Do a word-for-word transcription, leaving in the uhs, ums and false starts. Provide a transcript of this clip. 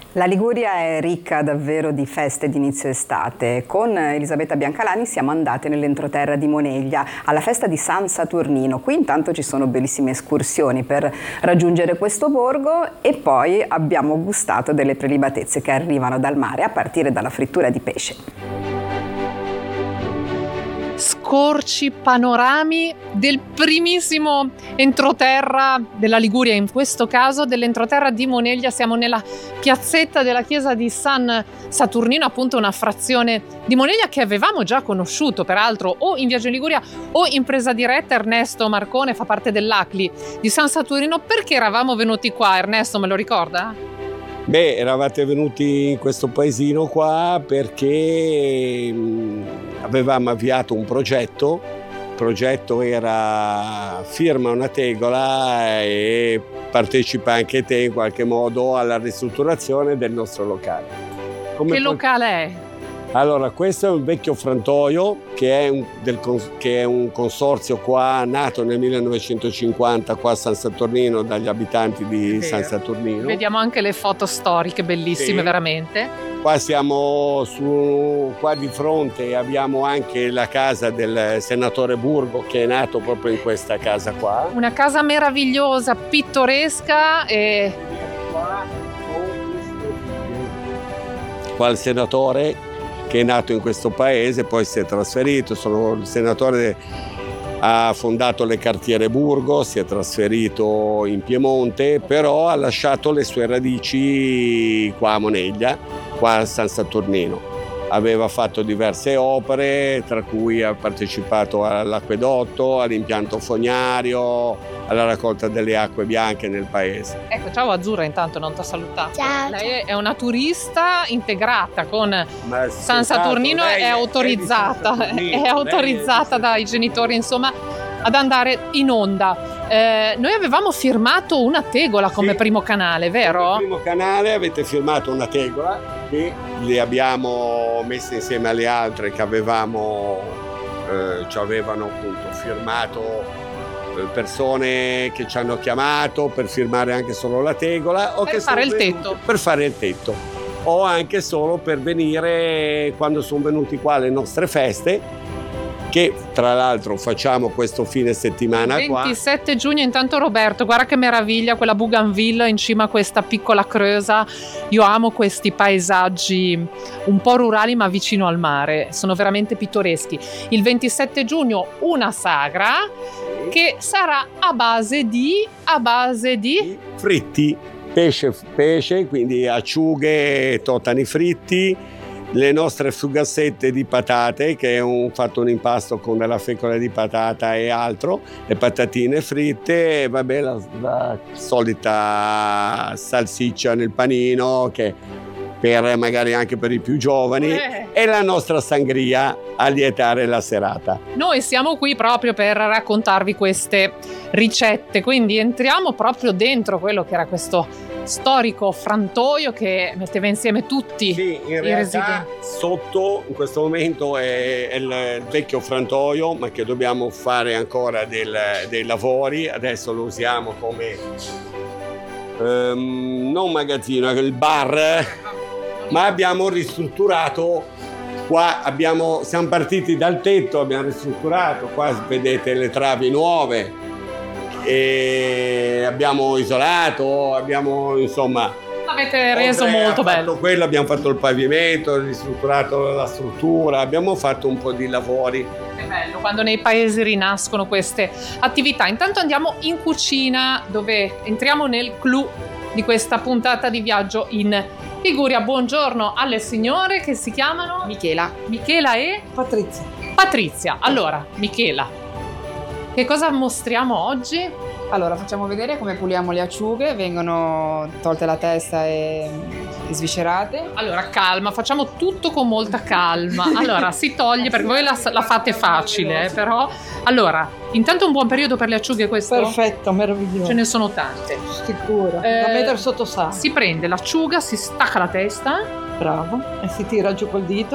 La Liguria è ricca davvero di feste d'inizio estate. Con Elisabetta Biancalani siamo andate nell'entroterra di Moneglia alla festa di San Saturnino. Qui intanto ci sono bellissime escursioni per raggiungere questo borgo e poi abbiamo gustato delle prelibatezze che arrivano dal mare, a partire dalla frittura di pesce. Scorci, panorami del primissimo entroterra della Liguria, in questo caso dell'entroterra di Moneglia. Siamo nella piazzetta della chiesa di San Saturnino, appunto una frazione di Moneglia che avevamo già conosciuto peraltro o in Viaggio in Liguria o in Presa Diretta. Ernesto Marcone fa parte dell'A C L I di San Saturnino. Perché eravamo venuti qua? Ernesto, me lo ricorda? Beh, eravate venuti in questo paesino qua perché avevamo avviato un progetto. Il progetto era firma una tegola e partecipa anche te in qualche modo alla ristrutturazione del nostro locale. Come che locale è? Allora, questo è un vecchio frantoio che è un, del, che è un consorzio qua nato nel millenovecentocinquanta qua a San Saturnino dagli abitanti di San Saturnino. Vediamo anche le foto storiche bellissime, sì. Veramente. Qua siamo su, qua di fronte abbiamo anche la casa del senatore Burgo che è nato proprio in questa casa qua. Una casa meravigliosa, pittoresca e... Qua il senatore che è nato in questo paese, poi si è trasferito, sono, il senatore ha fondato le cartiere Burgo, si è trasferito in Piemonte, però ha lasciato le sue radici qua a Moneglia, qua a San Saturnino. Aveva fatto diverse opere, tra cui ha partecipato all'acquedotto, all'impianto fognario, alla raccolta delle acque bianche nel paese. Ecco, ciao Azzurra, intanto non ti ho salutato. Ciao. Lei è una turista integrata con Ma San Saturnino, è, è autorizzata, è, è autorizzata dai genitori, insomma, ad andare in onda. Eh, noi avevamo firmato una tegola come sì, primo canale, vero? Come primo canale avete firmato una tegola che le abbiamo messe insieme alle altre che avevamo, eh, ci avevano appunto firmato eh, persone che ci hanno chiamato per firmare anche solo la tegola o per che fare sono il venuti, tetto. Per fare il tetto o anche solo per venire quando sono venuti qua alle nostre feste, che tra l'altro facciamo questo fine settimana qua. ventisette giugno, intanto Roberto, guarda che meraviglia quella bougainville in cima a questa piccola creusa. Io amo questi paesaggi un po' rurali ma vicino al mare, sono veramente pittoreschi. Il ventisette giugno una sagra che sarà a base di a base di fritti, pesce, pesce, quindi acciughe, totani fritti, le nostre fugassette di patate, che è un, fatto un impasto con della fecola di patata e altro, le patatine fritte, e vabbè la, la solita salsiccia nel panino che per magari anche per i più giovani eh. e la nostra sangria a lietare la serata. Noi siamo qui proprio per raccontarvi queste ricette, quindi entriamo proprio dentro quello che era questo storico frantoio che metteva insieme tutti sì, in i realtà residenti. Sotto in questo momento è, è il vecchio frantoio, ma che dobbiamo fare ancora del, dei lavori. Adesso lo usiamo come um, non magazzino, il bar, ma abbiamo ristrutturato. Qua abbiamo, siamo partiti dal tetto, abbiamo ristrutturato, qua vedete le travi nuove e abbiamo isolato, abbiamo insomma... L'avete reso molto bello. Quello, abbiamo fatto il pavimento, ristrutturato la struttura, abbiamo fatto un po' di lavori. Che bello, quando nei paesi rinascono queste attività. Intanto andiamo in cucina dove entriamo nel clou di questa puntata di Viaggio in Liguria. Buongiorno alle signore che si chiamano Michela. Michela e Patrizia. Patrizia. Allora, Michela, che cosa mostriamo oggi? Allora, facciamo vedere come puliamo le acciughe, vengono tolte la testa e, e sviscerate. Allora, calma, facciamo tutto con molta calma. Allora, si toglie, perché voi la, la fate facile, eh, però. Allora, intanto un buon periodo per le acciughe questo? Perfetto, meraviglioso. Ce ne sono tante. Sicuro, eh, da mettere sotto sale. Si prende l'acciuga, si stacca la testa. Bravo, e si tira giù col dito.